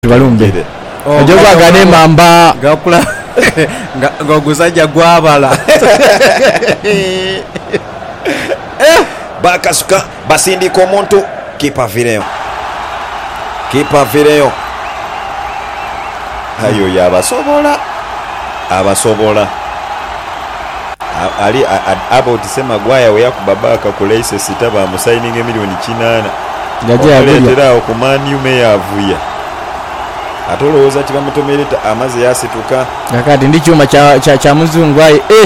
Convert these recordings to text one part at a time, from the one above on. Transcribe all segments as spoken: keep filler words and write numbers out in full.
balumbe ojoba gane mamba gakula ngogusajja gwabala eh bakasuka basindika omuntu kipa vireyo kipa vireyo ayo yabasobola abasobola ali about sema gwaya we yakubabaka ku license taba musigning emilioni kinana ngaje abuya okumani ume yavuya atolowooza ti bamutomereta amaze yasituka nakati ndi kyuma kya kya, kya muzungu ayi eh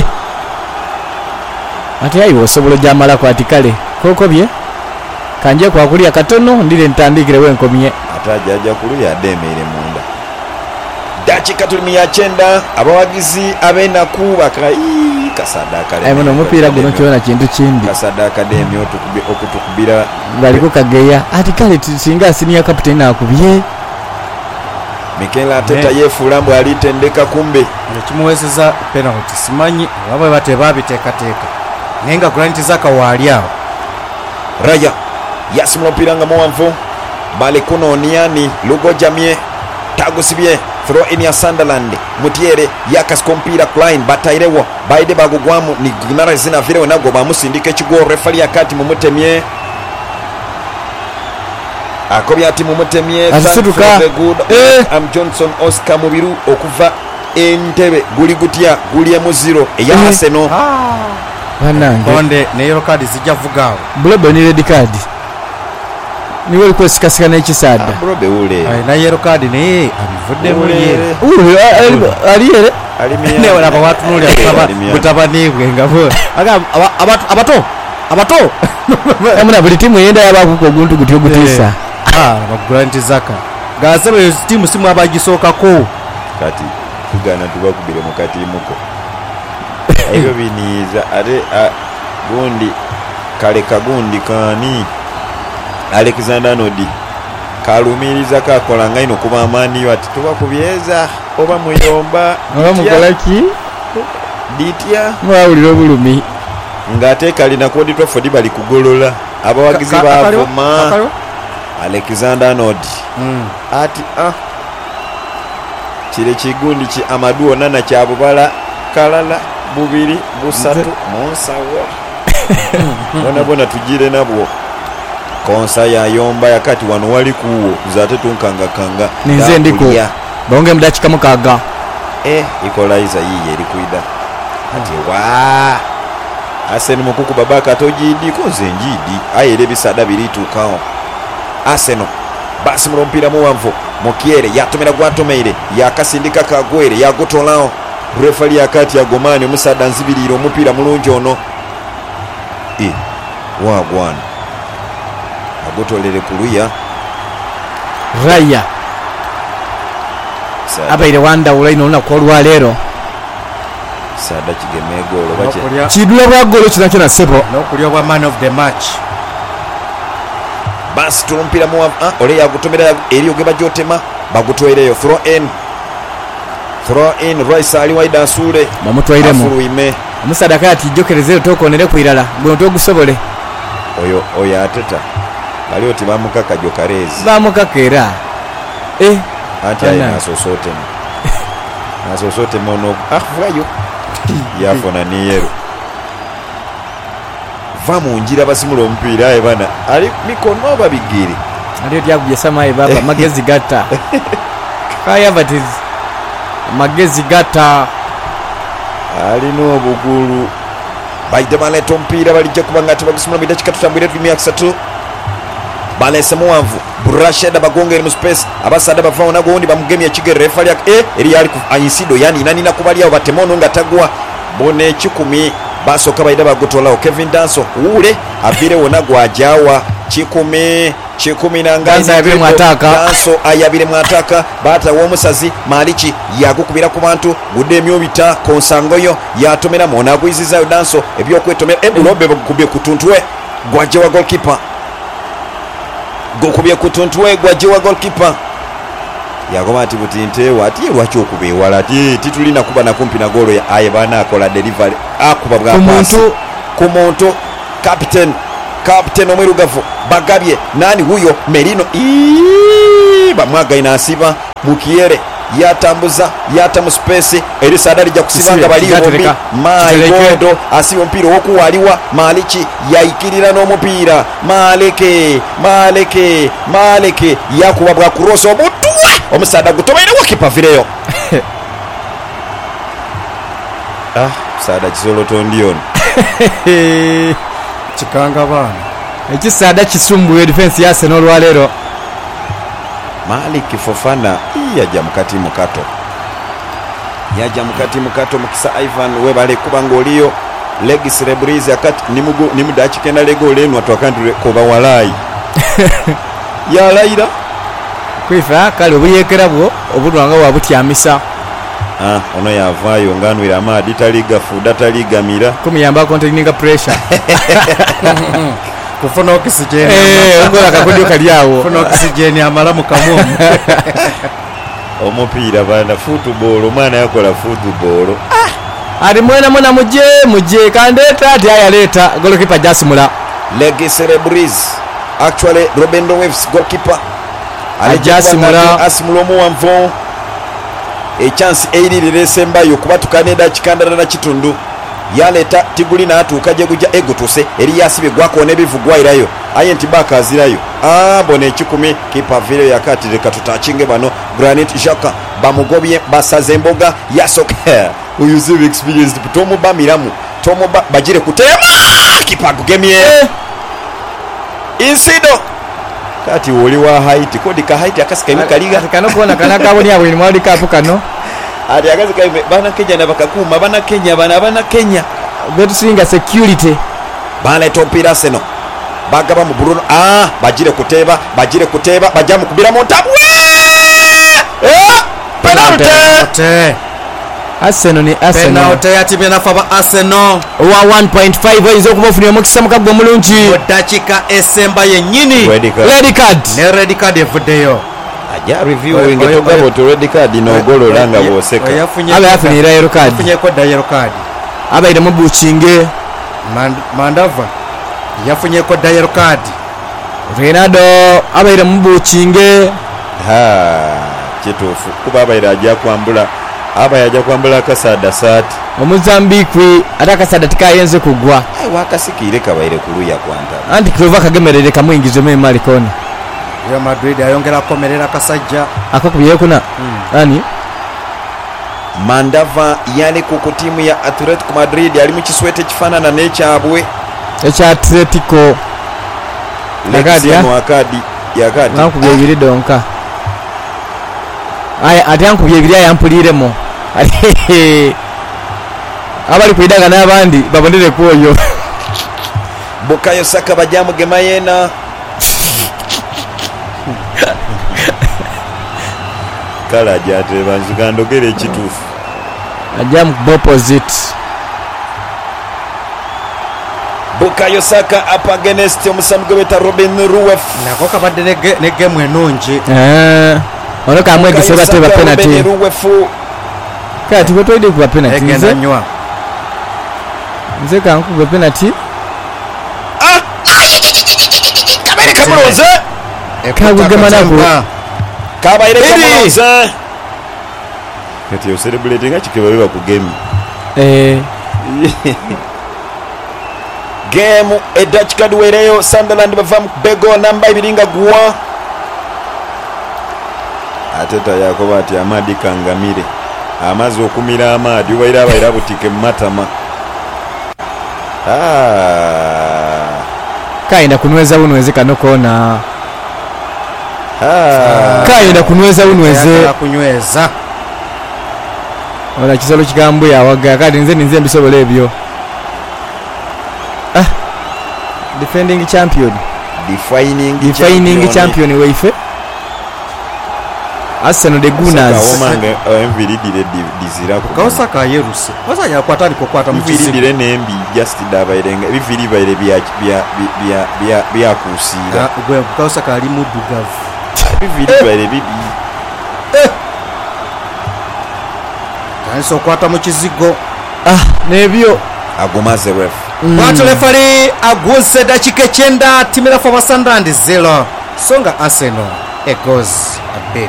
ati ayi osobola jamala kwa tikale koko bye kanje kwa kulia katono ndile ntandikire we nkomye atajaja kuluya ademere munda dakika tuli ya chenda abawagizi abenaku bakai kasadaka ayi muno mupira guno kyona kintu kindi kasadaka demyo otukubi okutukubira baliko kageya ati kale singa senior captain akubye Mikel Arteta yeah. Yefulambo alitendeka kumbe nekimuwezeza penalty simanyi wabwe bate babiteka teka nenga granti zaka wali awo Raya yasimula mpiranga muwanvu bale kuno oniani Lugo Jamie tagusibye throw in ya Sunderland Mutiere yakasikompira Klein batairewo baide bagugwamu ni gnara zina virewo nago bamusindike kigo refali yakati mumutemye akobya ati mumutemye asituka eh am Johnson Oscar Mubiru okuva entebe guli gutya guli mu zero eya eh. Arsenal ah banange konde ne yellow card zijavugawo blobe ni red card niwe liko sikasika na ekisada ah, blobe ule ay na yellow card ne abivudde mu yere uri aliyere alimiya ne wala bawatu nuli akaba butabaniwe ngabo aga abato abato abato amuna buli timu yenda yabakuko guntu gutyo gutisa ah bagranti zaka gasebe timu simu abagisoka ko kati kugana tubakubire mukati muko ayo biniza are gundi kale kagundi kani Alexander Arnold kalumiriza kakola ngaino kuba amani ati tubakubyeza oba muyomba oba mukolaki ditya mwawulira obulumi ngate kalina kodi tofodi bali kugolola abawagizi bavuma Alexander Arnold mm. ati ah kire kigundi ki Amadou Onana kyabubala kalala bubiri busatu monsawo bona bona tujire nabwo konsa ya yomba yakati wano wali kuwo zate tunkanga kanga ninze ndiko bonge mdachika mukaga eh equalizer yiye eri kuida ati wa Arsenal mukuku babaka tojidi koze njidi ayere bisada biritukaho Arsenal basi murompira muwanvu Mokiere yatomera gwatomeire yakasindika kagwere yagotolao refali yakati ya Gomani omusada nzibiriro omupira mulungi ono e wagwana agotolere kuluya Raya abaire wanda ulaino na kwa lwalero sada kigeme golo bache kidula bwa golo kina kina sebo no kulyo bwa man of the match basi tumpira mu ah ole yagutomera eri ogeba jotema bagutwaireyo throw in throw in Royce ali wide asule bamutwairemo afuruime omusada kati jokereze tokonere kwirala gwe to gusobole oyo oyo Arteta bali oti bamukaka jokarezi bamukakera eh ati ayina sosote na sosote mono afuayo yafona niyero vamu njira basimula omupiira aye bana ali mikono babigiri ali yakubye samaye baba magezi gata kaya batiz magezi gata ali no bugulu baide bale tompira balijja kubanga bagisumula bida kikatutambire tuli miaka tatu bale semuwanvu Brasheda bagongere mu space abasada bavawo nago ndi bamugemye kigere refali yak eh eri yali ku ayisido yani nani nakubali abo batemono ngatagwa bone kikumi basoka baida bagotolao Kevin Danso ule avire wona gwajawa kikumi kikumi nangaza yabire mwataka Danso ayabire mwataka bata wo musazi Maliki yagukubira ku bantu gudemyo bita konsangoyo yatomera mona kuiziza Danso ebyo kwetomera ebulobe bagukubye kutuntwe gwajawa goalkeeper gokubye kutuntwe gwajawa goalkeeper yagoma ati butinte wati lwachi okube wala ati titulina kuba na kumpi na golo ya aye bana akola delivery akuba bwa pass kumonto captain captain omwerugavu bagabye nani huyo Merino Ii, bamwaga inasiba Mukiere yatambuza yata mu space eri sada lijja kusibanga bali bombi Maikodo asiba omupiira wokuwaliwa Maliki yaikirira n'omupiira Maleke Maleke Maleke yakuba bwa cross obutwa omusada gutobaire wakipa vireyo ah sada kisolo tondion kikanga bana ekisada kisumbuye defense ya Arsenal lwalero Malik Fofana yaja mukati mukato yaja mukati mukato mukisa Ivan webale kubanga oliyo Legis Rebriz akati nimugo nimudachikenda lego lenu atwakandire koba walai ya laira kwifa kale obuyekerabwo obudwanga wabutyamisa ah ono yavayo nganwira amadi taliga fuda taliga mira kumiyamba containing pressure kufuna oxygen eh ngola kakodio kaliawo kufuna oxygen amala mukamumu omupiira bana football omwana yakola football ah ali mwena mwana muje muje kandeta ati ayaleta goalkeeper Jasimula Legis Rebriz actually Robin Waves goalkeeper Jasimula Asimula omuwanvu e chance eirire sembayo kubatukane kikandara na kitundu yaleta tiguli na atuka je kuja egotose eri yasibe gwako nebivugwa irayo ayenti baka azirayo ah bone ekikumi kipa vile yakati reka tutachinge bano Granit Xhaka bamugobye basazemboga yasoka uyuzive experience tomo bamiramu tomo ba, bajire kutema kipa kugemye eh. Insido kati woli wa height kodi ka height akasika imikaliga kano kuona kana kaboni abo ni mwali kapu kano ali akasika bana Kenya na bakakuma bana Kenya bana bana Kenya betu singa security bana topira seno bagaba mu Bruno ah bajire kuteba bajire kuteba bajamu kubira montabu eh penalty Arsenal ni Arsenal penalty yatibena faba Arsenal wa one point five izo kubafunira mukisa mukagwa mulungi odachika esemba yenyini red card red card ne red card evudeyo aja review ingetoka to red card no golo langa boseka aba yafunira yellow card yafunye ko yellow card aba ide mubuchinge Mandava yafunye ko yellow card Ronaldo aba ide mubuchinge ha kitufu kuba aba ide ajja kwambula aba yaja kwambula kasada sati omuzambikwi atakasada tikayenze kugwa ai wakasikire kabaire kuluya kwanta anti Clover kagemerere kamwingize me Malicon Real Madrid ayongera komerera kasajja akakubiye kuna hmm. ani Mandava yali ku timu ya Atletico Madrid ali mu kiswete kifanana n'ekyabwe echa Atletico Legadi ya akadi ya akadi nakubiye biri donka aya atyankubiye biri yampuliremo abali kuidaga n'abandi babondere kuoyo Bukayo Saka bajamu gemayena kala jate banzigandogere ekitufu ajamu opposite Bukayo Saka up against omusamugo beta Robin Ruwef nako kabadde ne game enonje eh ono kamwe giseba teba penalty Robin Ruwef kati botwide ku penalty nze nywa nze kanku ku penalty ah kabere kamuloze kagugema nako kabaire kamuloze kati yo celebrate nga kikebeba ku game eh game e Dutch card wereyo Sunderland bavam bego namba ibiringa guwa ateta yakoba ati amadi kangamire amazi okumira amadi ubaira abaira butike matama ah kaenda kunweza unweze kanokona ah kaenda kunweza unweze kunyweza wala kisalo kigambo yawaga kati nze ninze mbisobole ebyo ah defending champion defining defining champion weife Arsenal de Gunners omange enviri dire dizira ku kausa ka yeruse wasa ya kwata liko kwata mviri dire nembi just dabairenga biviri baire bya bya bya bya bya kusira gwe kausa ka ali mudugavu biviri baire bibi kanso kwata mu kizigo ah nebyo agomaze ref Bato mm. refari aguze dakika cyenda timira for Sunderland zero songa Arsenal egoes bbiri.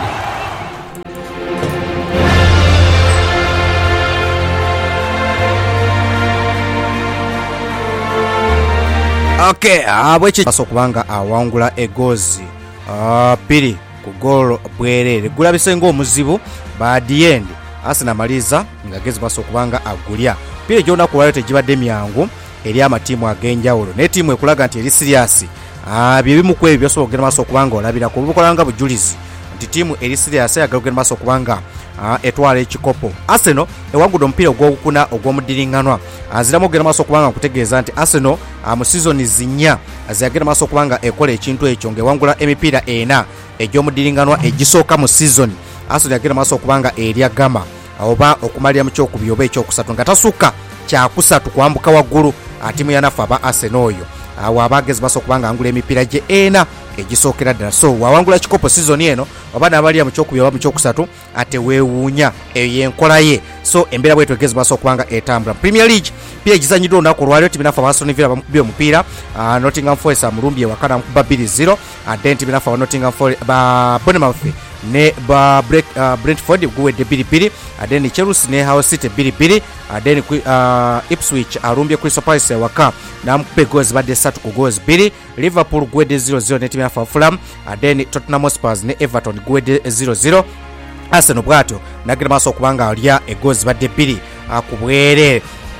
Okay, abwechi baso kubanga awangula egozi bbiri ku goal bwerere gulabise ng'omuzibu ba the end Arsenal maliza nga gezi baso kubanga agulya pile jona ku walete jibadde myangu eri amatimu agenjawulo ne timu ekulaga nti eri serious ah bye bimu kwe byoso ogenda maso kubanga olabira ko bukolanga bujulizi nti timu eri serious ya ogenda maso kubanga ah etwala ekikopo. Arsenal ewagudo mpira ogwokuna ogwomudiringanwa aziramo ogenda maso kubanga kutegeeza nti Arsenal mu season zinya azagenda maso kubanga ekola ekintu ekyo ngewangula emipira ena egyomudiringanwa egisooka mu season. Arsenal yagenda maso kubanga erya gama oba okumalira mu kyokubiri oba ekyokusatu nga tasuka kyakusatu kwambuka waggulu atimu yanafa aba Arsenal oyo awo abagezi baso kubanga angula emipira gye ena egisookera ddala. So wawangula kikopo season eno oba nabalira mu kyokubiri oba mu kyokusatu ate weewuunya eyo yenkola ye. So embeera bwe twegezi baso kubanga etambula. Premier League pia egizanyiddwa olunaku olwaliro tibinafa ba Aston Villa bamukubye omupiira uh, Nottingham Forest amulumbi ewakana mukuba bbiri zero ate tibinafa ba Nottingham Forest ba Bournemouth ne ba break, uh, Brentford guwedde bbiri bbiri adeni Chelsea ne Hull City bbiri bbiri adeni uh, Ipswich alumbye Crystal Palace ewaka namukuba goals badde satu ku goals bbiri. Liverpool guwedde zero zero ne timu ya Fulham adeni Tottenham Hotspur ne Everton guwedde zero zero. Arsenal bwatyo nagenda maaso okubanga alya egoals badde bbiri uh, ku bwerere.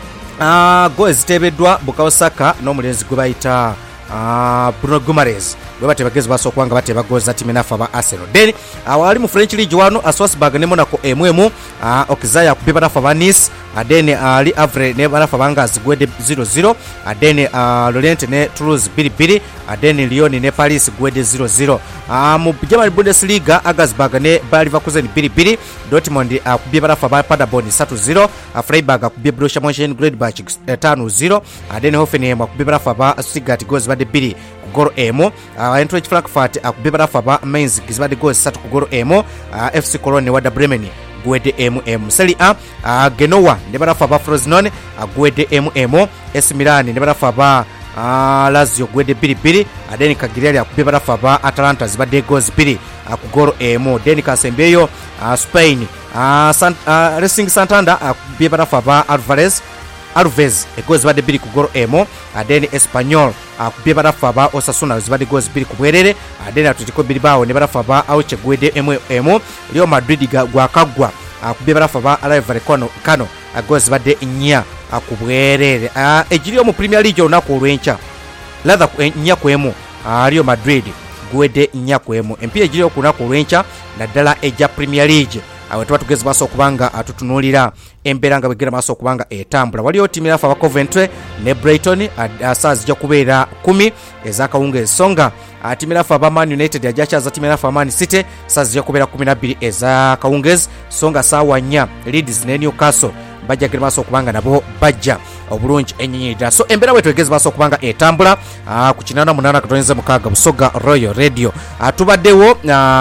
Uh, goals zitebeddwa Bukayo Saka n'omulenzi gwe bayita uh, Bruno Guimaraes bwe batebagezi baso kwanga bateba goza timu nafa ba Arsenal. Then awali mu French League wano Strasbourg ne Monaco emwemu uh, okizaya kubiba nafa ba Nice adene ali uh, Havre ne banafa banga zigwede zero zero adene uh, Lorient ne Toulouse bbiri bbiri adene Lyon ne Paris gwede zero zero. Uh, mu German Bundesliga Augsburg ne Bayer Leverkusen bbiri bbiri Dortmund uh, kubiba nafa ba Paderborn three zero uh, Freiburg kubiba Borussia Mönchengladbach five zero adene Hoffenheim kubiba nafa ba Stuttgart goals bade bbiri ku goro emo. Uh, Eintracht Frankfurt akubiba nafa ba Mainz gizibade goals three ku goro emo. uh, F C Cologne Werder Bremen gwede M M. Serie A uh, Genoa ne barafa ba Frosinone gwede M M. A C Milan ne barafa ba uh, Lazio gwede bbiri bbiri adeni Cagliari akubiba nafa ba Atalanta zibade goals bbiri ku goro emo. Deni Casembeyo uh, Spain uh, Sant, uh, Racing Santander akubiba nafa ba Alvarez Alves egoals bade bbiri ku goro emo adeni Espanyol akubiba nafa ba Osasuna zibade goals bbiri ku bwerere adeni Atletico Bilbao ne barafa ba Elche gwede M M. Real Madrid gwakagwa akubiba nafa ba Rayo Vallecano kano goals bade nnya ku bwerere. Ejiri mu Premier League olunaku olw'enkya ladha nnya ku emu Real Madrid gwede nnya ku emu. Empira ejiri ku lunaku olw'enkya naddala ejja Premier League awe tuba tugezi baso okubanga atutunulira embeera nga bwegera maaso okubanga etambula. Waliyo timu yafa ba Coventry ne Brighton saa zijja kubeera kumi ezakawunga ensonga. Timu yafa ba Man United yajjakyaza timu yafa Man City saa zijja kubeera kumi na bbiri ezakawungezi songa saawa nnya Leeds ne Newcastle bajja gera maaso okubanga nabo bajja obulungi ennyinyiridda. So embeera bwe twegezi maaso okubanga etambula ku kinana munana katonze mukaaga Busoga Royal Radio. Tubaddewo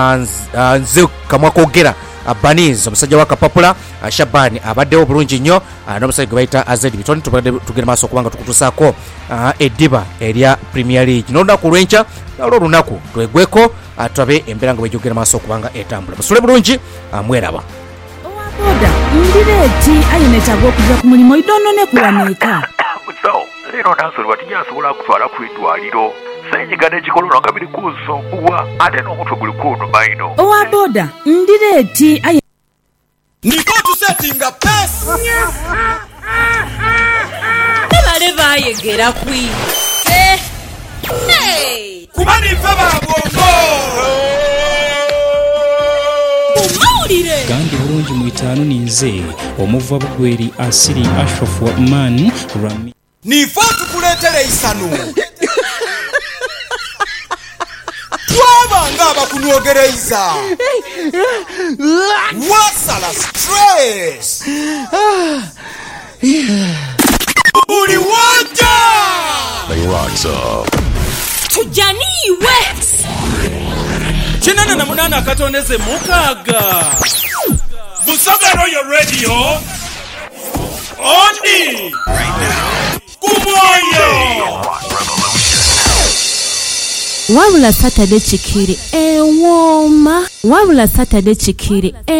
nze kamwa koogera Abaniz omusajja wa Kapapula Shabani abaddewo bulungi nnyo n'omusajja gwe bayita Azedi Bitoni tubadde tugenda maaso okubanga tukutusaako eddiba erya Premier League n'olunaku lw'enkya nalwo olunaku twegweko tulabe embeera nga bwejjogera maaso okubanga etambula. Musule bulungi mweraba. Oda ndireeti ayinetagwa okuva ku mulimu idonone kuwaneeka so leero nansolwa tinyasobola kutwala ku eddwaliro senyiga n'ekikolono nga biri kunsumbuwa ate n'omutwe guli kunnuma ino. Owa boda ndireeti ayi niko tusetinga pesa bale bayegera kwi hey kuba nife babongo umawulire kandi bulungi mu itaano ninze omuva bugweri asiri Ashraf wa man Rami nifo tukuleetera isanu twabanga abakunwogereza wasala stress uli wanja tujaniwe kinana na munana akatondeze mukaaga Busoga Royal Radio Oni right now. Kumoyo wabula Saturday Kikiri ewooma wabula Saturday Kikiri